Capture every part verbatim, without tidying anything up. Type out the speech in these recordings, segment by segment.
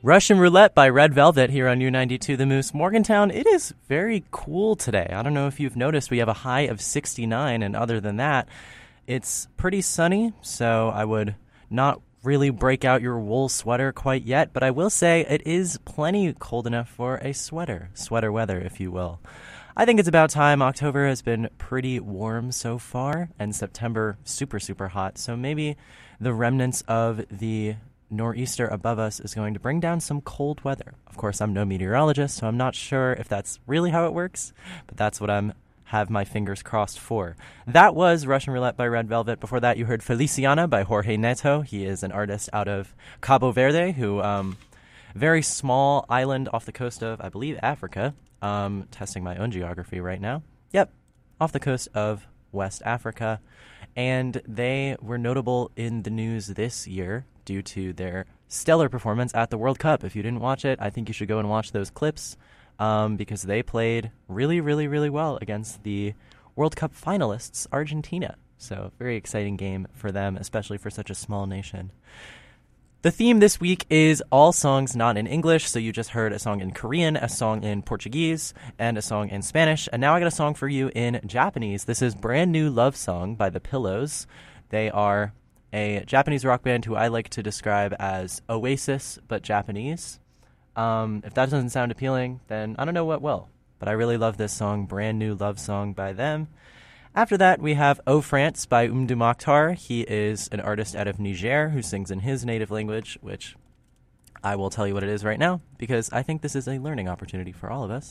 Russian Roulette by Red Velvet here on U ninety-two The Moose. Morgantown, it is very cool today. I don't know if you've noticed, we have a high of sixty-nine, and other than that, it's pretty sunny, so I would not really break out your wool sweater quite yet, but I will say it is plenty cold enough for a sweater, sweater weather, if you will. I think it's about time. October has been pretty warm so far, and September super, super hot, so maybe the remnants of the nor'easter above us is going to bring down some cold weather. Of course, I'm no meteorologist, so I'm not sure if that's really how it works, but that's what I'm have my fingers crossed for. That was Russian Roulette by Red Velvet. Before that, you heard Feliciana by Jorge Neto. He is an artist out of Cabo Verde, who, um, very small island off the coast of, I believe, Africa. Um, testing my own geography right now. Yep, off the coast of West Africa. And they were notable in the news this year due to their stellar performance at the World Cup. If you didn't watch it, I think you should go and watch those clips um, because they played really, really, really well against the World Cup finalists, Argentina. So very exciting game for them, especially for such a small nation. The theme this week is all songs not in English, so you just heard a song in Korean, a song in Portuguese, and a song in Spanish, and now I got a song for you in Japanese. This is Brand New Love Song by The Pillows. They are a Japanese rock band who I like to describe as Oasis, but Japanese. Um, if that doesn't sound appealing, then I don't know what will, but I really love this song, Brand New Love Song by them. After that, we have O France by Umdu Mokhtar. He is an artist out of Niger who sings in his native language, which I will tell you what it is right now, because I think this is a learning opportunity for all of us.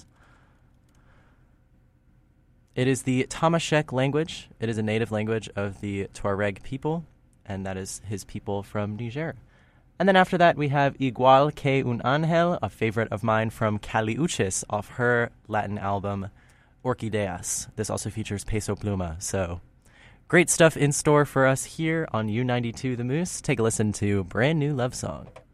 It is the Tamashek language. It is a native language of the Tuareg people, and that is his people from Niger. And then after that, we have Igual que un ángel, a favorite of mine from Kali Uchis off her Latin album, Orchideas. This also features Peso Pluma, so great stuff in store for us here on U ninety-two The Moose. Take a listen to Brand New Love Song.